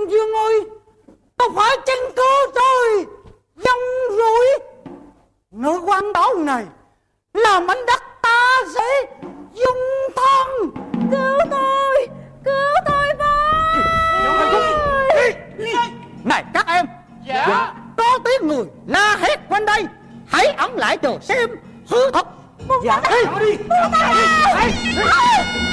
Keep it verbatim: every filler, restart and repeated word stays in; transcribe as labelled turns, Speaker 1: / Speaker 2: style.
Speaker 1: Đông Dương ơi, có phải chân cứu tôi dông rồi? Nơi quan đảo này là mảnh đất ta sẽ dung thân.
Speaker 2: Cứu tôi, cứu tôi với.
Speaker 1: Này các em. Dạ. Có tiếng người la hét quanh đây, hãy ẩn lại chờ xem sự thật.
Speaker 3: Dạ.
Speaker 1: Đi.